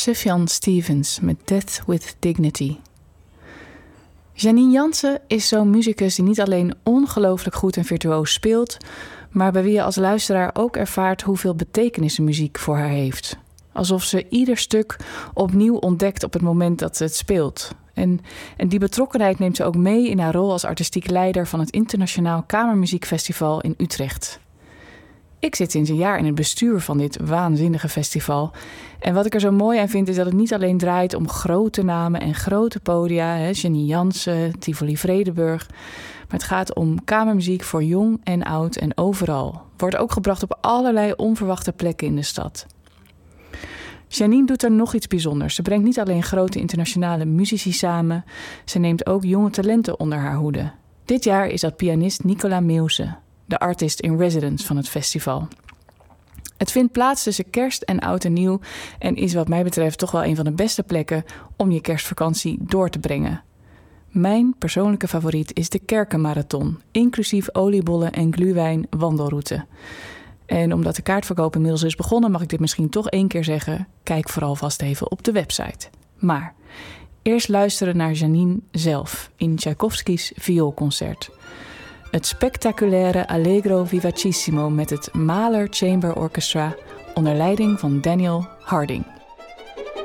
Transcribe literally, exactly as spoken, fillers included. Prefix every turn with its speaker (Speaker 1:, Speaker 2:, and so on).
Speaker 1: Sufjan Stevens met Death with Dignity. Janine Jansen is zo'n muzikus die niet alleen ongelooflijk goed en virtuoos speelt, maar bij wie je als luisteraar ook ervaart hoeveel betekenis de muziek voor haar heeft. Alsof ze ieder stuk opnieuw ontdekt op het moment dat ze het speelt. En, en die betrokkenheid neemt ze ook mee in haar rol als artistiek leider van het Internationaal Kamermuziekfestival in Utrecht. Ik zit sinds een jaar in het bestuur van dit waanzinnige festival. En wat ik er zo mooi aan vind is dat het niet alleen draait om grote namen en grote podia, hè, Janine Jansen, Tivoli Vredenburg. Maar het gaat om kamermuziek voor jong en oud en overal. Wordt ook gebracht op allerlei onverwachte plekken in de stad. Janine doet er nog iets bijzonders. Ze brengt niet alleen grote internationale muzici samen. Ze neemt ook jonge talenten onder haar hoede. Dit jaar is dat pianist Nicola Meeuwse, de artist in residence van het festival. Het vindt plaats tussen kerst en oud en nieuw en is wat mij betreft toch wel een van de beste plekken om je kerstvakantie door te brengen. Mijn persoonlijke favoriet is de Kerkenmarathon, inclusief oliebollen en glühwein wandelroute. En omdat de kaartverkoop inmiddels is begonnen, mag ik dit misschien toch één keer zeggen. Kijk vooral vast even op de website. Maar eerst luisteren naar Janine zelf in Tchaikovsky's vioolconcert. Het spectaculaire Allegro Vivacissimo met het Mahler Chamber Orchestra onder leiding van Daniel Harding.